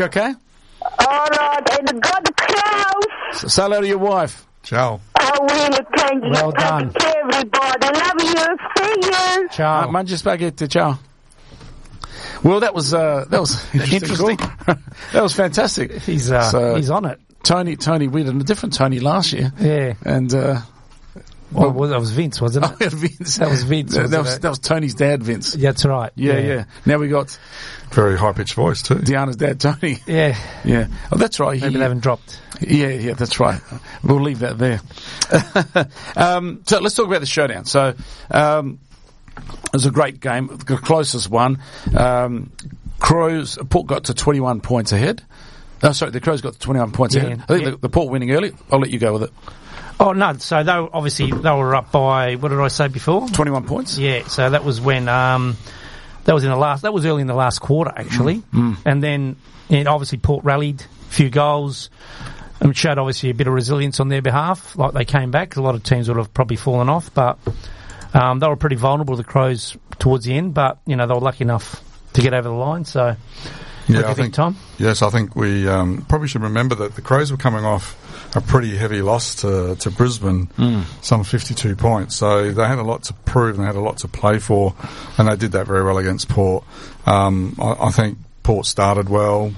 Okay? All right, and God Klaus. Say hello to your wife. Ciao. Oh, really, thank you. Well done. Thank you, everybody. Love you. See you. Ciao. Mangia spaghetti, ciao. Well, that was interesting. That was fantastic. He's on it. Tony, we had a different Tony last year. Yeah. And, well, that was Vince, wasn't it? Oh, yeah, Vince. That was Vince. That was Tony's dad, Vince. Yeah, that's right. Yeah. Now we got Very high-pitched voice, too. Deanna's dad, Tony. Yeah. Yeah. Oh, that's right. Maybe they haven't dropped. Yeah, that's right. We'll leave that there. So let's talk about the showdown. So, it was a great game, the closest one. Port got to 21 points ahead. Oh, sorry, the Crows got to 21 points ahead. I think the Port winning early. I'll let you go with it. Oh, no, so they were up by, what did I say before? 21 points? Yeah, so that was when, that was early in the last quarter, actually. And then, obviously, Port rallied a few goals, and showed obviously a bit of resilience on their behalf, like they came back. A lot of teams would have probably fallen off, but they were pretty vulnerable, the Crows, towards the end, but, they were lucky enough to get over the line, so... Yeah, I think, Tom? Yes, I think we probably should remember that the Crows were coming off a pretty heavy loss to Brisbane, some 52 points. So they had a lot to prove and they had a lot to play for, and they did that very well against Port. I think Port started well,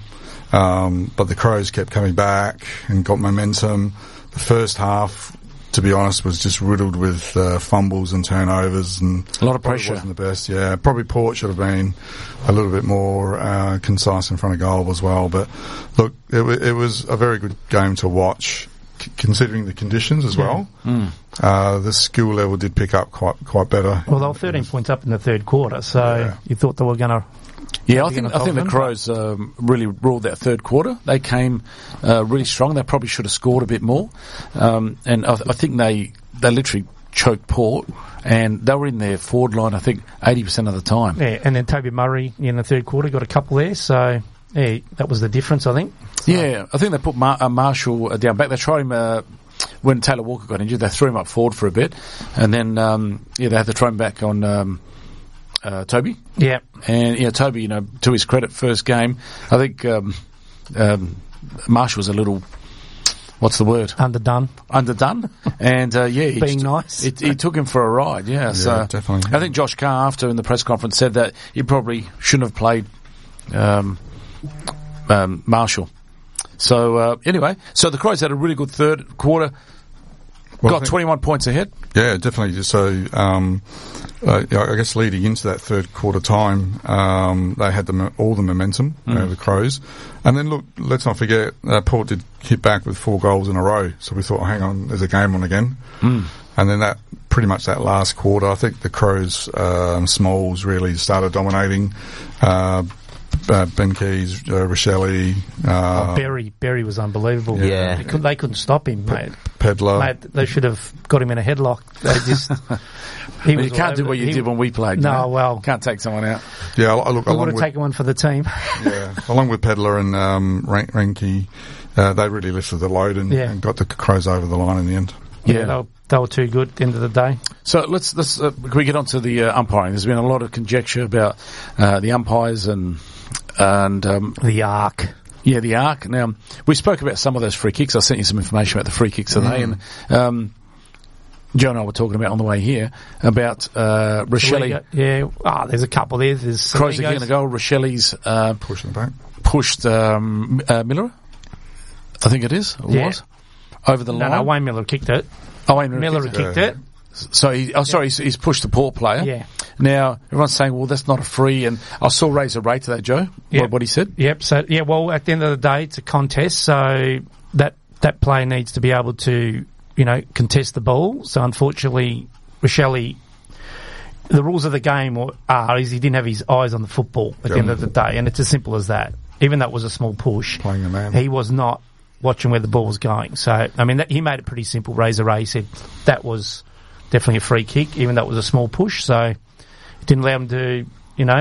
but the Crows kept coming back and got momentum. The first half, to be honest, was just riddled with fumbles and turnovers, and a lot of pressure. Wasn't the best. Yeah, probably Port should have been a little bit more concise in front of goal as well. But look, it was a very good game to watch, considering the conditions as well. The skill level did pick up quite better. Well, they were 13 points up in the third quarter, so you thought they were going to. Yeah, I think the Crows really ruled that third quarter. They came really strong. They probably should have scored a bit more, and I think they literally choked Port, and they were in their forward line, I think, 80% of the time. Yeah, and then Toby Murray in the third quarter got a couple there, so yeah, that was the difference, I think. Yeah, I think they put Marshall down back. They tried him when Taylor Walker got injured. They threw him up forward for a bit, and then they had to try him back on Toby. Yeah. And, Toby, to his credit, first game, I think Marshall was a little, what's the word? Underdone. And, being nice. He took him for a ride, yeah. So definitely. I think Josh Carr, after in the press conference, said that he probably shouldn't have played Marshall. So, anyway, so the Crows had a really good third quarter. Got 21 points ahead. Yeah, definitely. So, I guess leading into that third quarter time, they had all the momentum, the Crows. And then, look, let's not forget, Port did hit back with 4 goals in a row. So we thought, hang on, there's a game on again. And then pretty much that last quarter, I think the Crows, Smalls really started dominating. Ben Keys, Rochelle. Berry was unbelievable. Yeah. They couldn't stop him, mate. Pedler. Mate, they should have got him in a headlock. They just... You can't do what you did when we played. No, well... Can't take someone out. Yeah, look, I would have taken one for the team. Yeah, along with Pedler and Renke, they really lifted the load and got the Crows over the line in the end. Yeah, they were too good at the end of the day. So let's can we get on to the umpiring? There's been a lot of conjecture about the umpires and the arc. Yeah, the arc. Now, we spoke about some of those free kicks. I sent you some information about the free kicks today, and Joe and I were talking about on the way here about Rochelle. There's a couple there. There's Crows again a goal. Rochelle's pushing the back. Pushed Miller, I think it is. Was over the line. No, Wayne Miller kicked it. Oh, Wayne Miller kicked it. So he's pushed the Port player. Yeah. Now everyone's saying, well, that's not a free, and I saw Razor Ray to that, Joe. Yep. What he said. Yep. So well, at the end of the day, it's a contest, so that player needs to be able to contest the ball. So unfortunately, Rochelle, the rules of the game is he didn't have his eyes on the football at the end of the day, and it's as simple as that. Even though it was a small push, playing a man, he was not watching where the ball was going. So I mean, he made it pretty simple. Razor Ray said that was definitely a free kick, even though it was a small push. So it didn't allow him to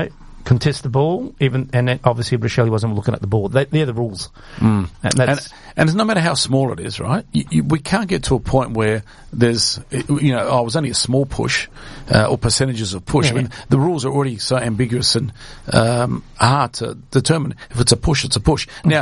contest the ball, and then obviously Rochelle wasn't looking at the ball. They're the rules. And it's no matter how small it is, right? We can't get to a point where there's, it was only a small push, or percentages of push. Yeah. I mean, the rules are already so ambiguous and hard to determine. If it's a push, it's a push. Now,